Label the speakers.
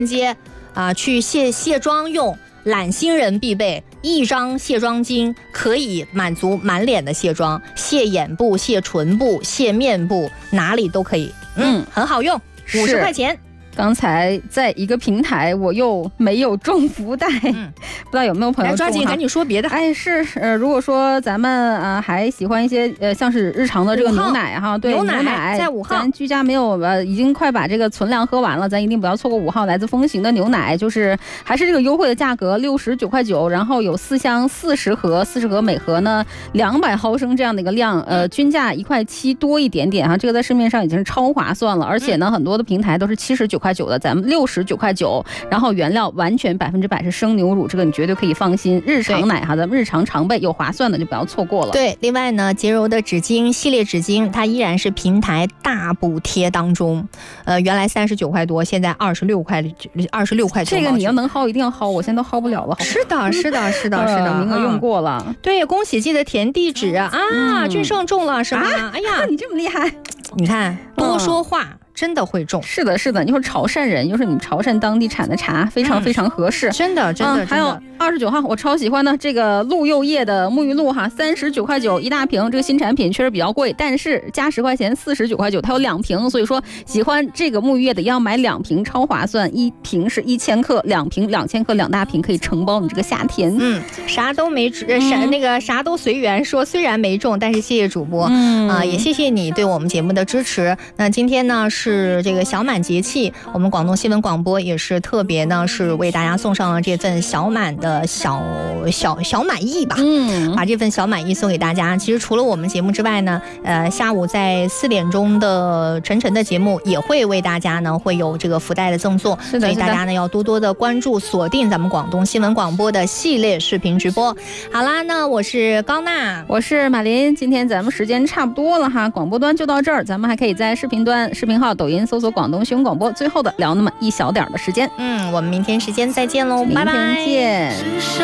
Speaker 1: 接去卸妆用，懒星人必备1张卸妆巾，可以满足满脸的卸妆，卸眼部、卸唇部、卸面部，哪里都可以。很好用，50块钱。
Speaker 2: 刚才在一个平台我又没有中福袋，不知道有没有朋友中。
Speaker 1: 抓紧赶紧说别的。
Speaker 2: 如果说咱们还喜欢一些像是日常的这个牛奶哈，对，牛奶
Speaker 1: 在5号，
Speaker 2: 咱居家没有已经快把这个存量喝完了，咱一定不要错过5号来自风行的牛奶，就是还是这个优惠的价格69块9，然后有4箱40盒每盒呢200毫升这样的一个量，均价1块7多一点点哈，这个在市面上已经是超划算了，而且呢很多的平台都是79块9的，咱们69块9，然后原料完全100%是生牛乳，这个你绝对可以放心。日常奶哈，咱们日常常备又划算的就不要错过了。
Speaker 1: 对，另外呢，洁柔的纸巾系列纸巾，它依然是平台大补贴当中，原来39块多，现在26块9。
Speaker 2: 这个你要能薅一定要薅，我现在都薅不了了。
Speaker 1: 是的，
Speaker 2: 名额用过了。
Speaker 1: 对，恭喜记得填地址俊胜中了是吗？哎呀，
Speaker 2: 你这么厉害，
Speaker 1: 你看多说话。真的会中。
Speaker 2: 是的，你说潮汕人，又是你们潮汕当地产的茶，非常非常合适。
Speaker 1: 真的。
Speaker 2: 还有29号，我超喜欢的这个鹿柚叶的沐浴露哈，39块9一大瓶，这个新产品确实比较贵，但是加10块钱49块9，它有2瓶，所以说喜欢这个沐浴液的要买2瓶，超划算，一瓶是1000克，2瓶2000克，2大瓶可以承包你这个夏天。
Speaker 1: 啥都没啥都随缘说，虽然没中，但是谢谢主播也谢谢你对我们节目的支持。那今天呢是这个小满节气，我们广东新闻广播也是特别呢是为大家送上了这份小满的小满意吧，把这份小满意送给大家。其实除了我们节目之外呢，下午在4点钟的晨的节目也会为大家呢会有这个福袋的赠送，所以大家呢要多多的关注锁定咱们广东新闻广播的系列视频直播。好啦，那我是高娜，
Speaker 2: 我是马林，今天咱们时间差不多了哈，广播端就到这儿，咱们还可以在视频端视频号抖音搜索广东新闻广播，最后的聊那么一小点的时间。
Speaker 1: 我们明天时间再见喽，拜拜，
Speaker 2: 明天见。